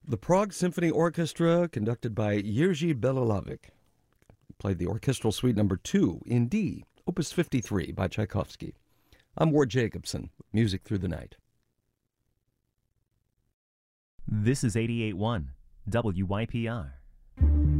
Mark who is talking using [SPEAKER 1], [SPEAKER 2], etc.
[SPEAKER 1] The Prague Symphony Orchestra, conducted by Jiří Bělohlávek, played the Orchestral Suite No. 2 in D, Opus 53 by Tchaikovsky. I'm Ward Jacobson, with Music Through the Night.
[SPEAKER 2] This is 88.1 WYPR.